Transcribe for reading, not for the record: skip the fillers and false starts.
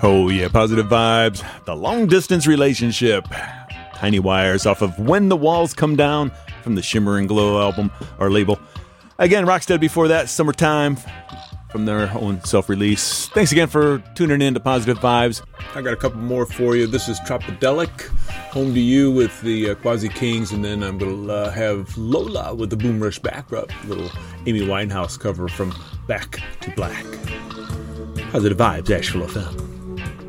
Oh yeah, Positive Vibes, The Long Distance Relationship. Tiny Wires off of When the Walls Come Down from the Shimmer and Glow album or label. Again, Rocksteady before that, Summertime from their own self-release. Thanks again for tuning in to Positive Vibes. I got a couple more for you. This is Tropidelic, Home to You with the Quasi Kings, and then I'm going to have Lola with the Boom Rush Backup, little Amy Winehouse cover from Back to Black. Positive Vibes, Asheville FM.